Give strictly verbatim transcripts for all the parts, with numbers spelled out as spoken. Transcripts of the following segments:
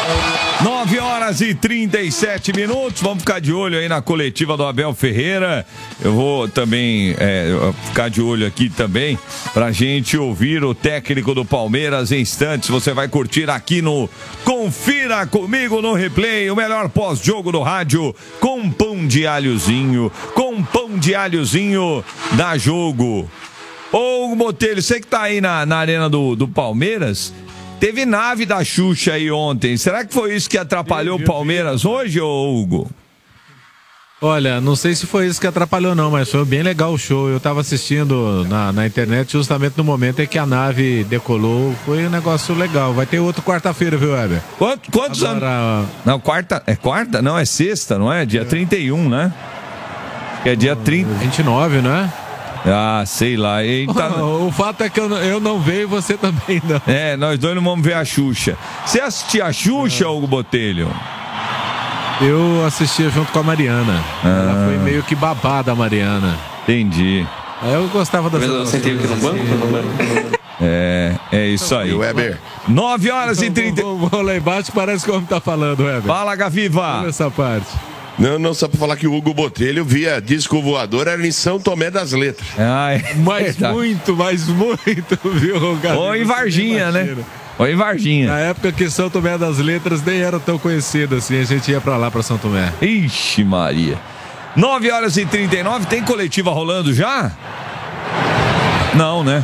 nove horas e trinta e sete minutos. Vamos ficar de olho aí na coletiva do Abel Ferreira. Eu vou também é, ficar de olho aqui também pra gente ouvir o técnico do Palmeiras em instantes. Você vai curtir aqui no Confira Comigo no Replay, o melhor pós-jogo do rádio, com pão de alhozinho, com pão de alhozinho da Jogo. Ô, Hugo Botelho, você que tá aí na, na arena do, do Palmeiras, teve nave da Xuxa aí ontem. Será que foi isso que atrapalhou o Palmeiras hoje, ô Hugo? Olha, não sei se foi isso que atrapalhou não, mas foi bem legal o show. Eu tava assistindo na, na internet justamente no momento em que a nave decolou. Foi um negócio legal. Vai ter outro quarta-feira, viu, Weber? Quantos, quantos Agora, anos? Não, quarta, é quarta? Não, é sexta, não é? Dia é. trinta e um, né? É dia trinta. vinte e nove, não é? Ah, sei lá. Eita. O fato é que eu, eu não vejo e você também não. É, nós dois não vamos ver a Xuxa. Você assistia a Xuxa, é. Hugo Botelho? Eu assistia junto com a Mariana. Ah. Ela foi meio que babada, a Mariana. Entendi. Eu gostava da... Eu sentei aqui no banco? É, é isso aí. E o Weber? nove horas e trinta. Vou, vou lá embaixo, parece que o homem tá falando, Weber. Fala, Gaviva. Olha essa parte. Não, não, só pra falar que o Hugo Botelho via disco voador, era em São Tomé das Letras. Ah, é. Mas é muito, mas muito, viu, Gaviva? Ou em Varginha, né? Ou em Varginha. Na época que São Tomé das Letras nem era tão conhecido assim, a gente ia pra lá, pra São Tomé. Ixi, Maria. nove horas e trinta e nove, tem coletiva rolando já? Não, né?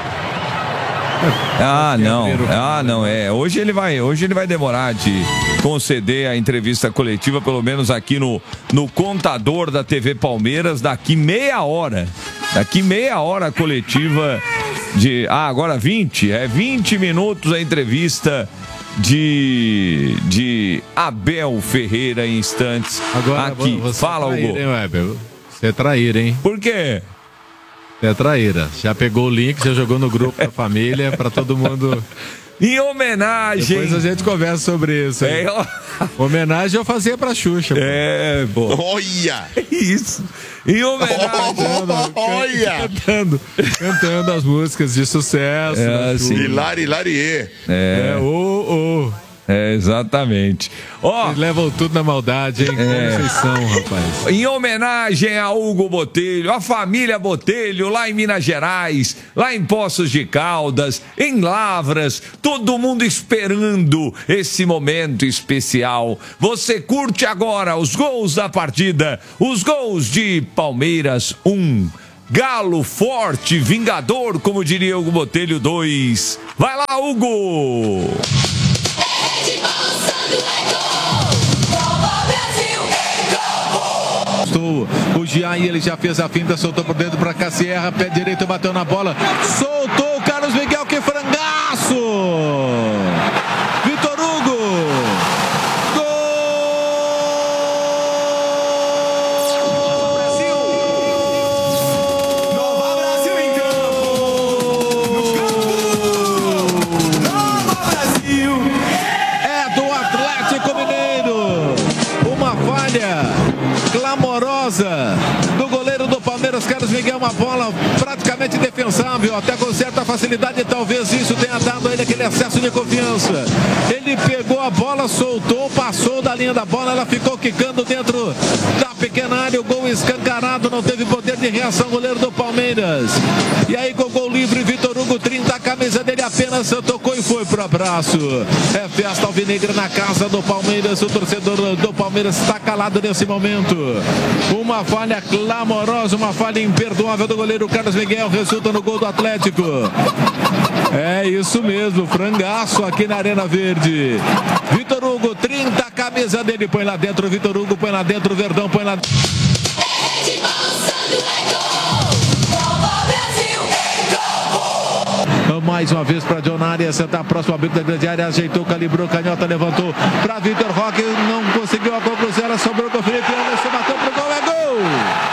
Ah, não. Ah, não, é. Hoje ele vai, hoje ele vai demorar de conceder a entrevista coletiva, pelo menos aqui no, no contador da T V Palmeiras, daqui meia hora. Daqui meia hora a coletiva de... Ah, agora vinte? É vinte minutos a entrevista de, de Abel Ferreira em instantes. Agora, aqui. Você Fala, é traíra, Hugo. Hein, Weber? Você é traíra, hein? Por quê? Você é traíra. Já pegou o link, já jogou no grupo da família pra todo mundo... Em homenagem. Depois a gente conversa sobre isso. É, eu... Homenagem eu fazia pra Xuxa. Pô. É, pô. Olha! Isso. Em homenagem. Olha! Cantando, cantando as músicas de sucesso. É, assim. Hilari, Hilarie. É, ô, ô. Oh, oh. É, exatamente. Ó, vocês levam tudo na maldade, hein? Como É. vocês são, rapaz? Em homenagem a Hugo Botelho, a família Botelho, lá em Minas Gerais, lá em Poços de Caldas, em Lavras, todo mundo esperando esse momento especial. Você curte agora os gols da partida, os gols de Palmeiras um, Galo forte, vingador, como diria Hugo Botelho dois. Vai lá, Hugo! O Jean, ele já fez a finta, soltou por dentro pra Cassierra, pé direito, bateu na bola, soltou o Carlos Miguel, que frangaço! Vitor Hugo! Gol! Brasil! Nova Brasil em campo! No campo! Nova Brasil! É do Atlético Mineiro! Uma falha clamorosa do goleiro do Palmeiras, Carlos Miguel, uma bola praticamente defensável, até com certa facilidade, talvez isso tenha dado a ele aquele excesso de confiança. Ele pegou a bola, soltou, passou da linha da bola, ela ficou quicando dentro da pequena área, o gol escancarado, não teve poder de reação o goleiro do Palmeiras. E aí com o gol livre, Vitor Hugo, trinta, a camisa dele apenas tocou e foi pro abraço. É festa alvinegra na casa do Palmeiras, o torcedor do Palmeiras está calado nesse momento. Uma falha clamorosa, uma falha imperdoável do goleiro Carlos Miguel, resulta no gol do Atlético. É isso mesmo, frangaço aqui na Arena Verde. Vitor Hugo, trinta, a camisa dele, põe lá dentro, Vitor Hugo, põe lá dentro, Verdão, põe lá dentro. Mais uma vez para Dionari, acertar a próxima abertura da grande área, ajeitou, calibrou, canhota, levantou para Vitor Roque, não conseguiu a conclusão, ela sobrou com o Felipe Anderson, bateu pro gol, é gol!